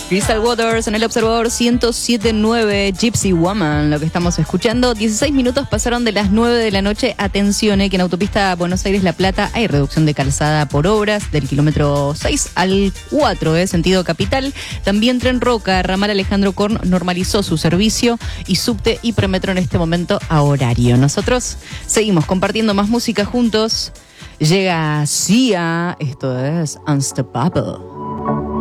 Crystal Waters en el Observador 107.9, Gypsy Woman, lo que estamos escuchando. 16 minutos pasaron de las 9 de la noche. Atención, que en autopista Buenos Aires-La Plata hay reducción de calzada por obras del kilómetro 6 al 4, sentido capital. También Tren Roca, ramal Alejandro Korn, normalizó su servicio y subte y premetro en este momento a horario. Nosotros seguimos compartiendo más música juntos. Llega Sia, esto es Unstoppable.